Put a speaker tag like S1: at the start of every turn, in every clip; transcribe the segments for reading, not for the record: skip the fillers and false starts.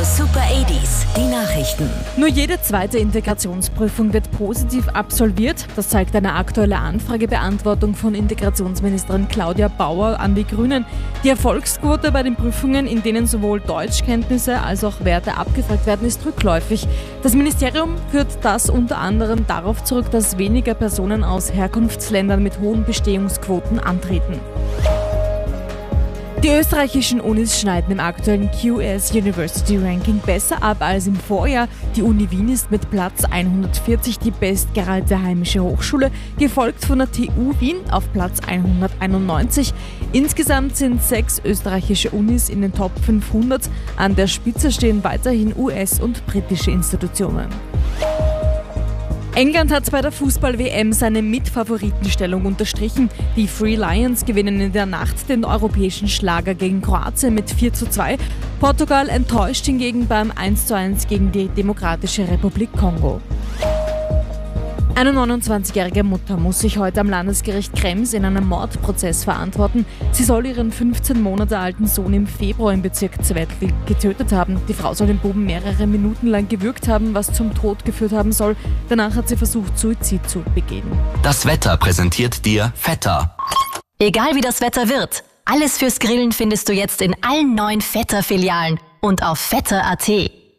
S1: Radio Super 80s, die Nachrichten.
S2: Nur jede zweite Integrationsprüfung wird positiv absolviert. Das zeigt eine aktuelle Anfragebeantwortung von Integrationsministerin Claudia Bauer an die Grünen. Die Erfolgsquote bei den Prüfungen, in denen sowohl Deutschkenntnisse als auch Werte abgefragt werden, ist rückläufig. Das Ministerium führt das unter anderem darauf zurück, dass weniger Personen aus Herkunftsländern mit hohen Bestehungsquoten antreten. Die österreichischen Unis schneiden im aktuellen QS University Ranking besser ab als im Vorjahr. Die Uni Wien ist mit Platz 140 die bestgeratete heimische Hochschule, gefolgt von der TU Wien auf Platz 191. Insgesamt sind 6 österreichische Unis in den Top 500. An der Spitze stehen weiterhin US- und britische Institutionen. England hat bei der Fußball-WM seine Mitfavoritenstellung unterstrichen. Die Three Lions gewinnen in der Nacht den europäischen Schlager gegen Kroatien mit 4:2. Portugal enttäuscht hingegen beim 1:1 gegen die Demokratische Republik Kongo. Eine 29-jährige Mutter muss sich heute am Landesgericht Krems in einem Mordprozess verantworten. Sie soll ihren 15 Monate alten Sohn im Februar im Bezirk Zwettl getötet haben. Die Frau soll den Buben mehrere Minuten lang gewürgt haben, was zum Tod geführt haben soll. Danach hat sie versucht, Suizid zu begehen.
S3: Das Wetter präsentiert dir Vetter.
S1: Egal wie das Wetter wird, alles fürs Grillen findest du jetzt in allen 9 Vetter-Filialen und auf vetter.at.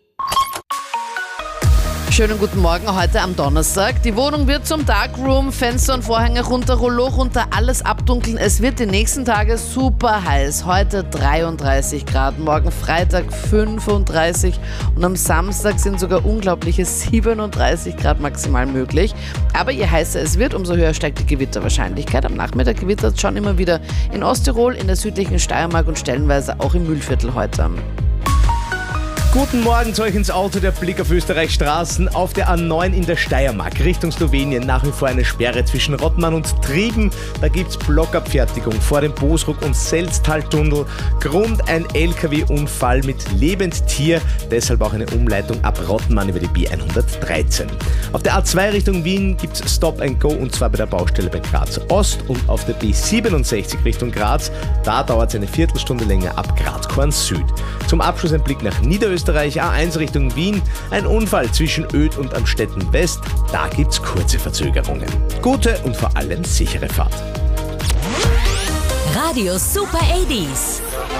S4: Schönen guten Morgen heute am Donnerstag. Die Wohnung wird zum Darkroom, Fenster und Vorhänge runter, Rollo runter, alles abdunkeln. Es wird die nächsten Tage super heiß. Heute 33 Grad, morgen Freitag 35 und am Samstag sind sogar unglaubliche 37 Grad maximal möglich. Aber je heißer es wird, umso höher steigt die Gewitterwahrscheinlichkeit. Am Nachmittag gewittert es schon immer wieder in Osttirol, in der südlichen Steiermark und stellenweise auch im Mühlviertel heute.
S5: Guten Morgen zu euch ins Auto, der Blick auf Österreichs Straßen. Auf der A9 in der Steiermark Richtung Slowenien nach wie vor eine Sperre zwischen Rottmann und Trieben. Da gibt's Blockabfertigung vor dem Bosruck- und Selztaltunnel. Grund ein LKW-Unfall mit Lebendtier, deshalb auch eine Umleitung ab Rottmann über die B113. Auf der A2 Richtung Wien gibt's Stop and Go und zwar bei der Baustelle bei Graz Ost und auf der B67 Richtung Graz. Da dauert es eine Viertelstunde länger ab Graz-Korn Süd. Zum Abschluss ein Blick nach Niederösterreich, A1 Richtung Wien, ein Unfall zwischen Öd und Amstetten West, da gibt's kurze Verzögerungen. Gute und vor allem sichere Fahrt.
S1: Radio Super 80s.